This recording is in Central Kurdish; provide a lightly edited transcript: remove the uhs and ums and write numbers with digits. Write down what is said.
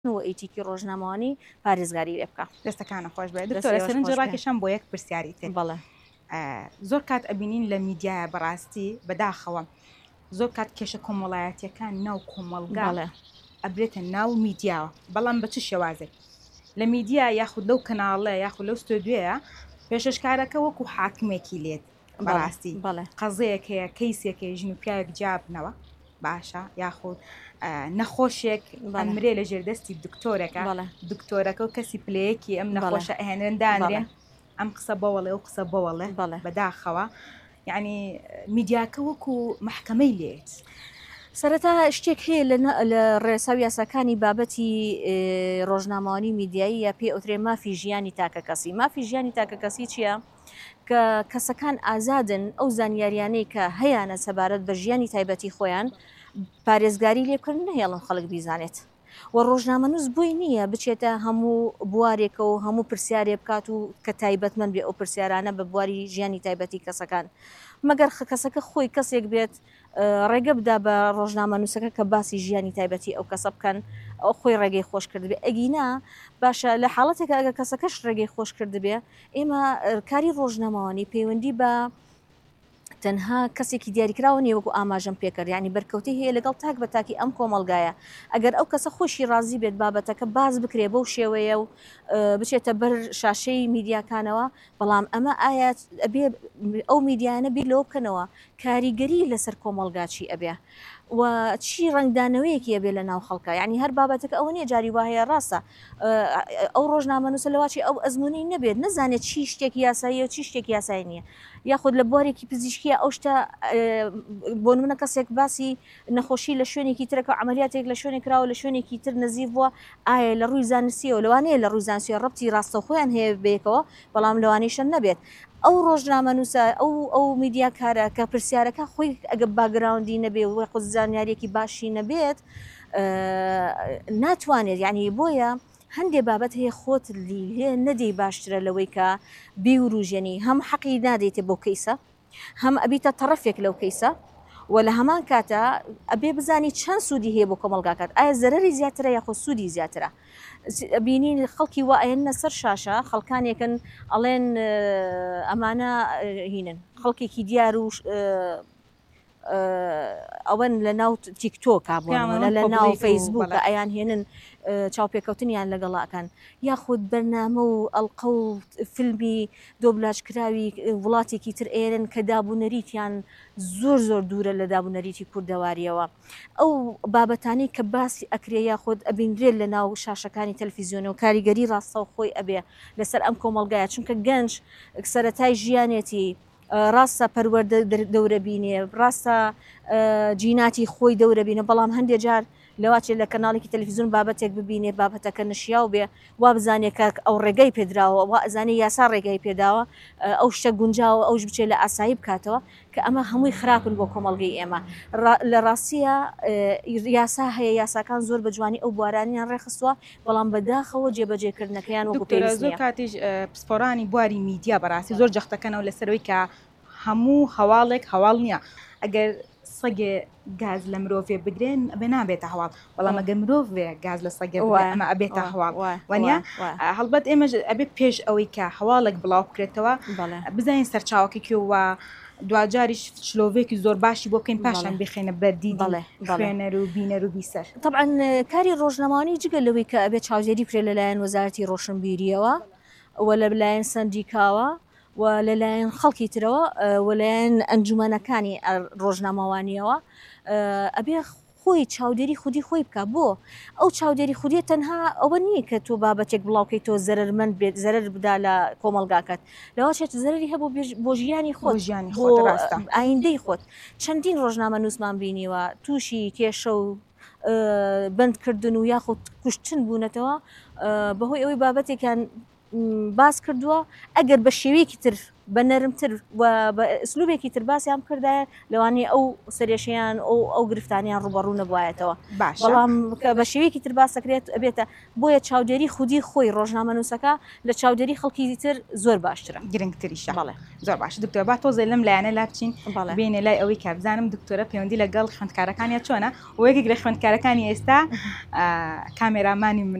و ئیتیکی ڕۆژنامەوانی پارێزگاری لێ بکە. دەستەکانە خۆش بێت. دکتۆرە سەرنج ڕاکێشم بۆ یەک پرسیاری تێ. بەڵێ زۆر کات ئەبینین لە میدیایە بەڕاستی بەداخەوە زۆر کات کێشە کۆمەڵایەتیەکان ناو کۆمەڵگا ئەبرێتە ناو میدیاوە، بەڵام بە چ شێوازێک لە میدیا یاخود لەو کەناڵە یاخود لەو ستۆدیۆیە پێشەشکارەکە وەکو حاکمێکی لێت بەڕاستی قەزەیەک هەیە کەیسێکی ژن و پیاوێک جابنەوە باشە یاخود نەخۆشێک ئەمرێ لە ژێردەستی دکتۆرەکە دکتۆرەکە و کەسی پلەیەکی ئەم نەخۆشە ئەهێنرێن دانرێن ئەم قسە بەوەڵێ و قسە بەوەڵێ بەداخەوە یعنی میدیاکە وەکو محکەمەی لێت. سەرەتا شتێک هەیە لە ڕێساوی یاساکانی بابەتی ڕۆژنامەوانی میدیایی یا پێ ئەوترێ مافی ژیانی تاکە کەسی. مافی ژیانی تاکە کەسی چییە؟ کە کەسەکان ئازادن ئەو زانیاریانەی کە هەیەە سەبارەت بە ژیانی تایبەتی خۆیان پارێزگاری لێبکردن نهێڵن خەڵک بیزانێت. و ڕۆژنامە نووس بووی نییە بچێتە هەموو بوارێکە و هەموو پرسیارێ بکات و کە تایبەتمەند بێ ئەو پرسیارانە بە بواری ژیانی تایبەتی کەسەکان. مەگەر کەسەکە خۆی کەسێک بێت ڕێگە بدا بە ڕۆژنامە نووسەکە کە باسی ژیانی تایبەتی ئەو کەسە بکەن ئەو خۆی ڕێگەی خۆش کرد بێ. ئەگینا باشە لە حاڵەتێکە ئەگە کەسەکەش ڕێگەی خۆش کرد بێ ئێمە کاری ڕۆژنامەوانی پەیوەندی بە تەنها کەسێکی دیاریکراوە نیە وەکو ئاماژەم پێکرد، ینی بەرکەوتی هەیە لەگەڵ تاک بە تاکی ئەم کۆمەڵگایە ئەگەر ئەو کەسە خۆشی ڕازی بێت بابەتەکە باز بکرێ بەو شێوەیە و بچێتە بەر شاشەی میدیاکانەوە. بەڵام ئەمە ئایا ئەبێ ئەو میدیانە بیر لەوە بکەنەوە کاریگەری لەسەر کۆمەڵگاچی ئەبێ و چی ڕنگدانەوەیەکی ئەبێ لە ناو خەڵکە، ینی هەر بابەتەکە ئەوە نیە جاری وهەیە ڕاستە ئەو ڕۆژنامە نووسە لەواچی ئەو ئەزمموی نەبێت نەزانێت چی شتێکی یاساییە و چی شتێکی یاسایی نییە، یاخود لە بوارێکی پزیشکیە ئەو شتە بۆ نمونە کەسێک باسی نەخۆشی لە شوێنێکی ترەکە عملیاتێک لە شوێنێک کراوە لە شوێنێکی تر نزیف بووە ئایا لە ڕووی زانستیەوە لەوانەیە لە ڕووی زانستی ڕەبتی ڕاستەخۆیان هەیە بێکەوە، بەڵام لەوانەیشە نەبێت. ئەو ڕۆژنامە نووسە ئەو میدیاکارە کە پرسیارەکە خۆی ئەگە باگراوندی نەبێ و قوت زانیاریەکی باشی نەبێت ناتوانێت، یعنی بۆیە هەندێک بابەت هەیە خۆت لێ نەدەی باشترە لەوەی کە بیوروژێنی هەم حەقی نادێتێ بۆ کەیسە هەم ئەبیتە تەڕەفێک لەو کەیسە و لە هەمان کاتە ئەبێ بزانی چەند سوودی هەیە بۆ کۆمەڵگاکات، ئایا زەرەری زیاترە یاخۆ سوودی زیاترە. بینین خەڵکی وایەنە سەر شاشە خەڵکانێکن ئەڵێن ئەمانە هینن خەڵکێکی دیار و ئەوەن لە ناو تیکتۆکە بوون لە ناو فەیسبووکە ئەیان هێنن چاوپێکەوتنیان لەگەڵاکەن یاخود بەرنامە و ئەڵقە و فیلمی دۆبلاژکراوی وڵاتێکی تر ئێرن کە دابوونەریتیان زۆر زۆر دوورە لە دابوونەریتی کوردەواریەوە. ئەو بابەتانی کە باسی ئەکرێ یاخود ئەبینرێت لە ناو شاشەکانی تەلڤیزیۆنە و کاریگەری ڕاستە و خۆی ئەبێ لەسەر ئەم کۆمەڵگایە چونکە گەنج سەرەتای ژیانێتی ڕاستە پەروەردە دەورە بینێ ڕاستە جیناتی خۆی دەورە بینە، بەڵام هەندێک جار لەواچێت لە کەناڵێکی تەلڤیزیۆن بابەتێک ببینێ بابەتەکە نشیا و بێ وا بزانێت کە ئەو ڕێگەی پێدراوە وا ئەزانێ یاسا ڕێگەی پێداوە ئەو شتە گونجاوە ئەوش بچێت لە ئاسایی بکاتەوە کە ئەمە هەمووی خراپن بۆ کۆمەڵگەی ئێمە. لە ڕاستیە یاسا هەیە یاساکان زۆر بە جوانی ئەو بوارانیان ڕێخستووە، بەڵام بەداخەوە جێبەجێکردنەکەیان وەکو پێویست نییە. زۆر کاتیش پسپۆرانی بواری میدیا بەڕاستی زۆر جەختەکەنەوە لەسەرەوەی کە هەموو هەواڵێک هەواڵ نییە. ئەگەر سەگێ گاز لە مرۆڤێ بگرێن ئەبێ نابێتە هەواڵ، بەڵام ئەگە مرۆڤێ گاز لە سەگێ ئەمە ئەبێتە هەواڵ وانە هەڵبەت ئێمە ئەبێ پێش ئەوەی کە هەواڵێک بڵاو بکرێتەوە بزانین سەرچاوەکەیەوە دوجاریش شلۆڤێکی زۆر باشی بۆ بکەین پاشان بخێنە بەردی خوێنەر و بینەر و بیسەر. طبعا کاری ڕۆژنامەوانی جگە لەوەی کە ئەبێت چاودێری پرێ لەلایەن وەزارەتی ڕۆشنبیریەوە و لەلایەن سندیکاوە و لەلایەن خەڵکی ترەوە وەلایەن ئەنجومەنەکانی ڕۆژنامەوانیەوە ئەبێ خۆی چاودێری خودی خۆی بکە. بۆ ئەو چاودێری خودی تەنها ئەوە نییە کە تۆ بابەتێک بڵاوکەی تۆ زەرمەند بێت زەرر بدا لە کۆمەڵگاکات لەواشێت زەرری هەبوو بۆ ژیانی خۆت ژیانی ئایندەی خۆت. چەندین ڕۆژنامە نووسمان بینیوە تووشی کێشە و بندکردن و یاخود کوشتن بوونەتەوە بەهۆی ئەوەی بابەتێکیان باس کردووە ئەگەر بە شێوەیەکی تر بە نەرمتر و بە ئسلوبێکی تر باسییان کردایە لەوانەیە ئەو سەرێشیان ئەو گرفتانیان ڕوبەڕوو نەبوایەتەوە بەڵام بە شێوەیەکی تر باسەکرێت ئەبێتە بۆیە چاودێری خودی خۆی ڕۆژنامەنووسەکە لە چاودێری خەڵکی تر زۆر باشترە گرنگتریشە بەڵێ زۆر باش دکتۆر با تۆزە لەم لایەنە لا بچین بینێ لای ئەوەی کە بزانم دکتۆرە پەیوەندی لەگەڵ خوێندکارەکانیان چۆنە و یەکێک لە خوێندکارەکانی ئێستا کامێرامانی من